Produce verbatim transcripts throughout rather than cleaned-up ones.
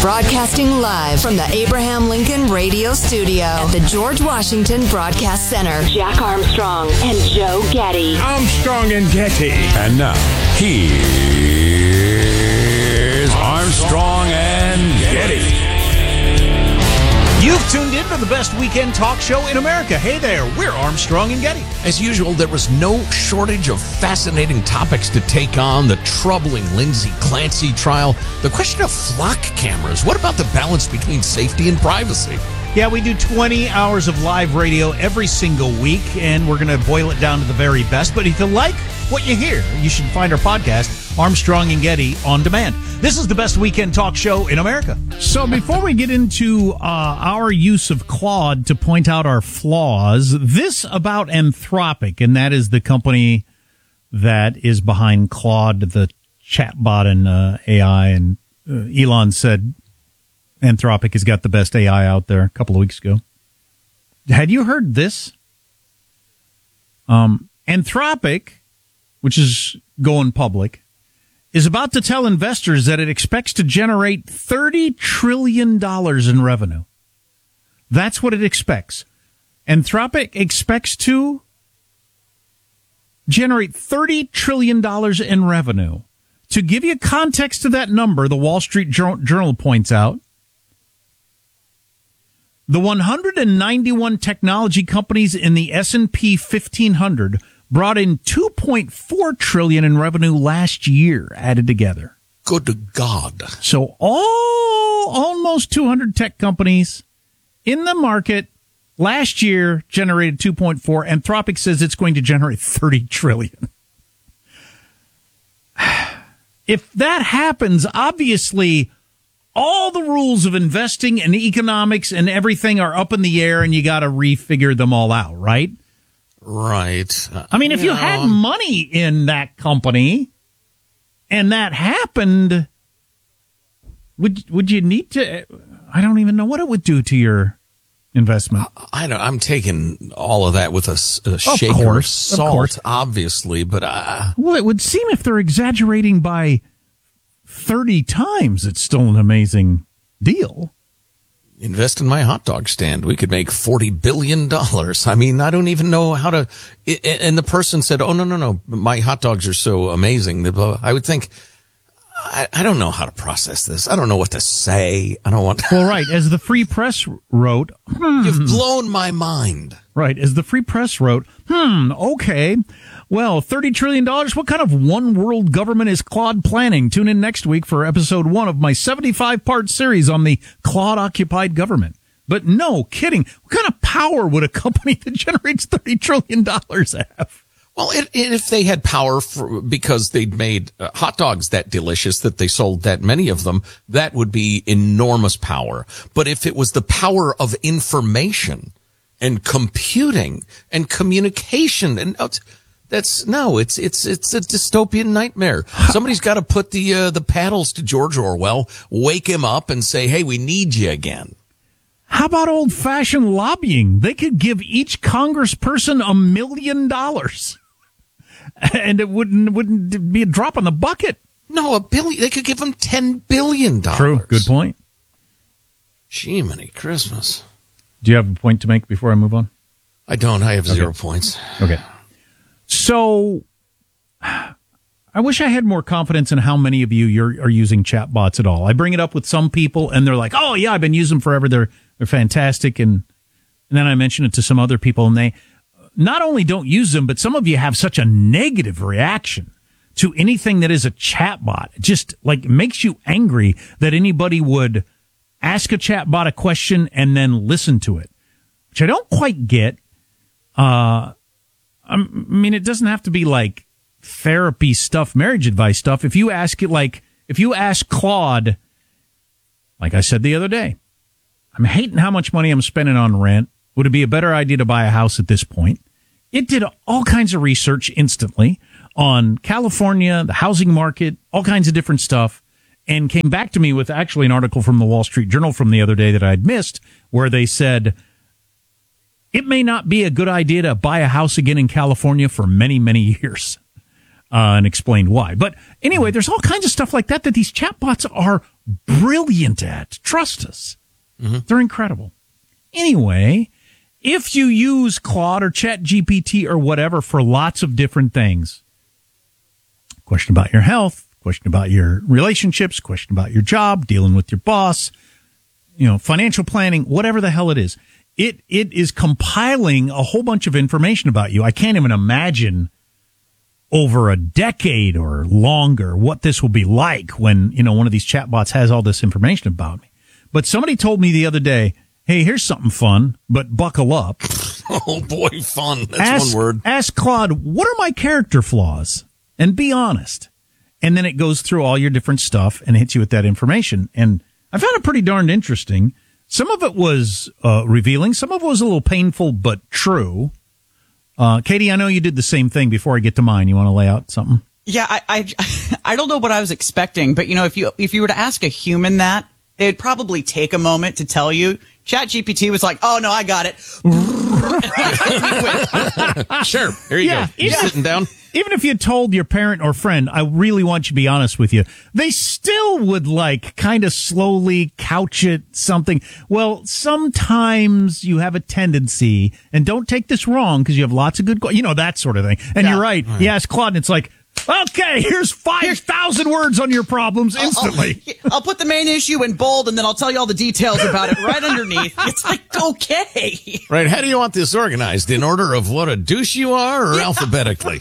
Broadcasting live from the Abraham Lincoln Radio Studio at the George Washington Broadcast Center. Jack Armstrong and Joe Getty. Armstrong and Getty. And now, here's Armstrong and Getty. You've tuned in to the best weekend talk show in America. Hey there, we're Armstrong and Getty. As usual, there was no shortage of fascinating topics to take on. The troubling Lindsay Clancy trial, the question of flock cameras. What about the balance between safety and privacy? Yeah, we do twenty hours of live radio every single week, and we're going to boil it down to the very best. But if you like what you hear, you should find our podcast, Armstrong and Getty, on demand. This is the best weekend talk show in America. So before we get into uh, our use of Claude to point out our flaws, this about Anthropic, and that is the company that is behind Claude, the chatbot and uh, A I. And uh, Elon said Anthropic has got the best A I out there a couple of weeks ago. Had you heard this? Um, Anthropic, which is going public, is about to tell investors that it expects to generate thirty trillion dollars in revenue. That's what it expects. Anthropic expects to generate thirty trillion dollars in revenue. To give you context to that number, the Wall Street Journal points out, the one hundred ninety-one technology companies in the S and P fifteen hundred brought in two point four trillion dollars in revenue last year, added together. Good God. So all almost two hundred tech companies in the market last year generated two point four. Anthropic says it's going to generate thirty trillion dollars. If that happens, obviously all the rules of investing and economics and everything are up in the air, and you got to refigure them all out, right? Right. Uh, I mean, if you, you know, had money in that company and that happened, would would you need to? I don't even know what it would do to your investment. I, I don't. I'm taking all of that with a, a shaker of, course, of salt, of course. obviously. But uh, well, it would seem if they're exaggerating by thirty times, it's still an amazing deal. Invest in my hot dog stand. We could make forty billion dollars. I mean, I don't even know how to. And the person said, oh, no, no, no. My hot dogs are so amazing. I would think, I, I don't know how to process this. I don't know what to say. I don't want to. Well, right. As the Free Press wrote. Hmm, You've blown my mind. Right. As the Free Press wrote, hmm, okay. Well, thirty trillion dollars, what kind of one-world government is Claude planning? Tune in next week for episode one of my seventy-five part series on the Claude-occupied government. But no, kidding. What kind of power would a company that generates thirty trillion dollars have? Well, it, it, if they had power for, because they'd made uh, hot dogs that delicious that they sold that many of them, that would be enormous power. But if it was the power of information and computing and communication and... Uh, That's no, it's it's it's a dystopian nightmare. Somebody's got to put the uh, the paddles to George Orwell, wake him up, and say, "Hey, we need you again." How about old-fashioned lobbying? They could give each congressperson a million dollars, and it wouldn't wouldn't be a drop in the bucket. No, a billion. They could give them ten billion dollars. True. Good point. Jiminy Christmas. Do you have a point to make before I move on? I don't. I have okay. zero points. Okay. So, I wish I had more confidence in how many of you you're, are using chatbots at all. I bring it up with some people, and they're like, "Oh yeah, I've been using them forever. They're they're fantastic." And and then I mention it to some other people, and they not only don't use them, but some of you have such a negative reaction to anything that is a chatbot. It just like makes you angry that anybody would ask a chatbot a question and then listen to it, which I don't quite get. Uh. I mean, it doesn't have to be like therapy stuff, marriage advice stuff. If you ask it, like, if you ask Claude, like I said the other day, I'm hating how much money I'm spending on rent. Would it be a better idea to buy a house at this point? It did all kinds of research instantly on California, the housing market, all kinds of different stuff, and came back to me with actually an article from the Wall Street Journal from the other day that I'd missed, where they said, it may not be a good idea to buy a house again in California for many, many years, uh, and explained why. But anyway, there's all kinds of stuff like that that these chatbots are brilliant at. Trust us. Mm-hmm. They're incredible. Anyway, if you use Claude or ChatGPT or whatever for lots of different things, question about your health, question about your relationships, question about your job, dealing with your boss, you know, financial planning, whatever the hell it is, it it is compiling a whole bunch of information about you. I can't even imagine over a decade or longer what this will be like when, you know, one of these chatbots has all this information about me. But somebody told me the other day, hey, here's something fun, but buckle up. Oh, boy, fun. That's ask, one word. Ask Claude, what are my character flaws? And be honest. And then it goes through all your different stuff and hits you with that information. And I found it pretty darned interesting. Some of it was uh, revealing. Some of it was a little painful, but true. Uh, Katie, I know you did the same thing. Before I get to mine, you want to lay out something? Yeah, I, I, I don't know what I was expecting, but you know, if you if you were to ask a human that, they'd probably take a moment to tell you. ChatGPT was like, "Oh no, I got it." Sure, here you Yeah, go. You yeah. sitting down? Even if you told your parent or friend, I really want you to be honest with you, they still would like kind of slowly couch it something. Well, sometimes you have a tendency, and don't take this wrong because you have lots of good, you know, that sort of thing. And Yeah. you're right. You ask Claude and it's like, okay, here's five thousand words on your problems instantly. I'll, I'll put the main issue in bold, and then I'll tell you all the details about it right underneath. It's like, okay. Right, how do you want this organized? In order of what a douche you are or alphabetically?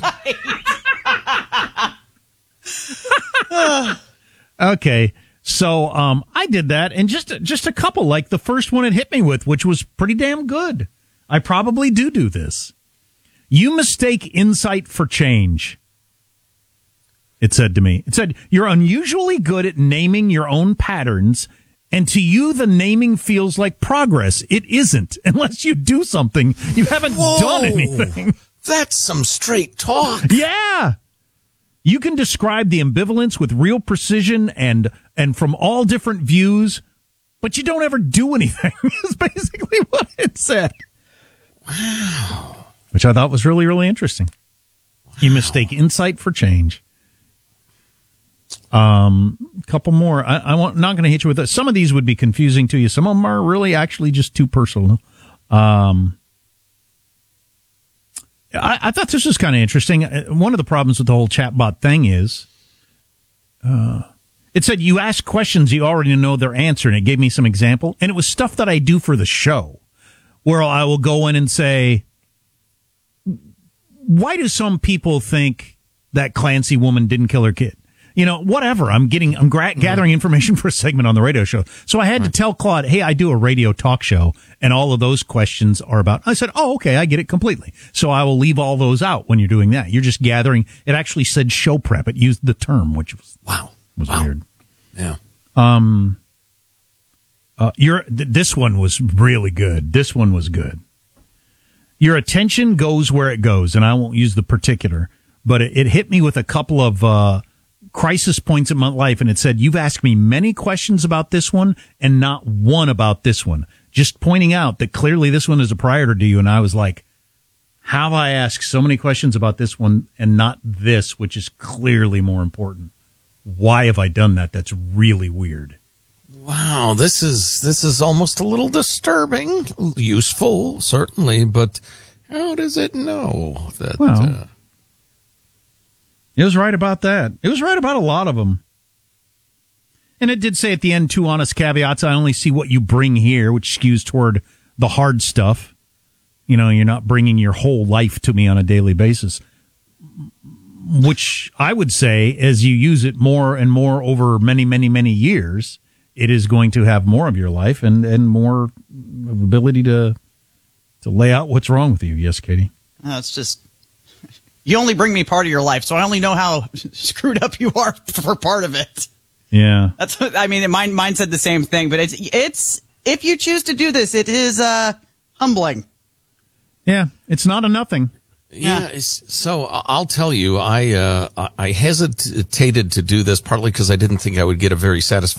Okay. So, um, I did that, and just, just a couple, like the first one it hit me with, which was pretty damn good. I probably do do this. You mistake insight for change. It said to me, it said, you're unusually good at naming your own patterns, and to you, the naming feels like progress. It isn't, unless you do something. You haven't Whoa. done anything. That's some straight talk. Yeah. You can describe the ambivalence with real precision and, and from all different views, but you don't ever do anything, is basically what it said. Wow. Which I thought was really, really interesting. Wow. You mistake insight for change. Um, a couple more. I, I want, not going to hit you with this. Some of these would be confusing to you. Some of them are really actually just too personal. Um, I, I thought this was kind of interesting. One of the problems with the whole chatbot thing is, uh, it said you ask questions you already know their answer, and it gave me some example, and it was stuff that I do for the show, where I will go in and say, why do some people think that Clancy woman didn't kill her kid? You know, whatever. I'm getting, I'm gra- gathering information for a segment on the radio show. So I had to tell Claude, hey, I do a radio talk show, and all of those questions are about, I said, oh, okay, I get it completely. So I will leave all those out when you're doing that. You're just gathering. It actually said show prep. It used the term, which was, Wow. was Wow. weird. Yeah. Um, uh, your, th- this one was really good. This one was good. Your attention goes where it goes, and I won't use the particular, but it, it hit me with a couple of, uh, crisis points in my life, and it said, you've asked me many questions about this one and not one about this one. Just pointing out that clearly this one is a priority to you. And I was like, how have I asked so many questions about this one and not this, which is clearly more important? Why have I done that? That's really weird. Wow, this is this is almost a little disturbing. Useful, certainly, but how does it know that? Well, uh, it was right about that. It was right about a lot of them. And it did say at the end, two honest caveats. I only see what you bring here, which skews toward the hard stuff. You know, you're not bringing your whole life to me on a daily basis, which I would say as you use it more and more over many, many, many years, it is going to have more of your life and, and more ability to, to lay out what's wrong with you. Yes, Katie? No, it's just, you only bring me part of your life, so I only know how screwed up you are for part of it. Yeah. That's what, I mean, mine, mine said the same thing, but it's, it's, if you choose to do this, it is, uh, humbling. Yeah. It's not a nothing. Yeah. Yeah. It's, so I'll tell you, I uh, I hesitated to do this partly because I didn't think I would get a very satisfying